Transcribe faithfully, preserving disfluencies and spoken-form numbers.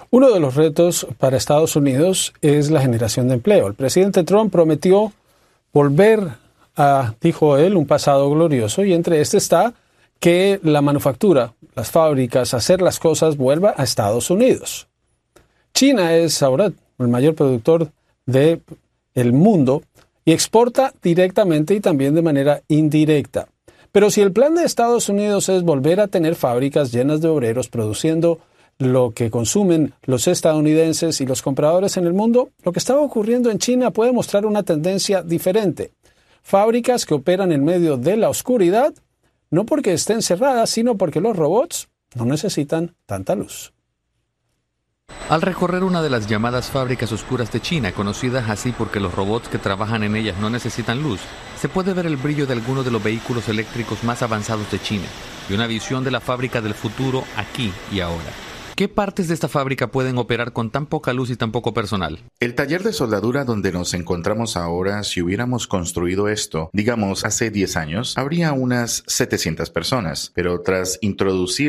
Uno de los retos para Estados Unidos es la generación de empleo. El presidente Trump prometió volver a, dijo él, un pasado glorioso, y entre este está que la manufactura, las fábricas, hacer las cosas vuelva a Estados Unidos. China es ahora el mayor productor del mundo y exporta directamente y también de manera indirecta. Pero si el plan de Estados Unidos es volver a tener fábricas llenas de obreros produciendo lo que consumen los estadounidenses y los compradores en el mundo, lo que está ocurriendo en China puede mostrar una tendencia diferente. Fábricas que operan en medio de la oscuridad, no porque estén cerradas, sino porque los robots no necesitan tanta luz. Al recorrer una de las llamadas fábricas oscuras de China, conocidas así porque los robots que trabajan en ellas no necesitan luz, se puede ver el brillo de algunos de los vehículos eléctricos más avanzados de China y una visión de la fábrica del futuro aquí y ahora. ¿Qué partes de esta fábrica pueden operar con tan poca luz y tan poco personal? El taller de soldadura donde nos encontramos ahora, si hubiéramos construido esto, digamos, hace diez años, habría unas setecientas personas, pero tras introducir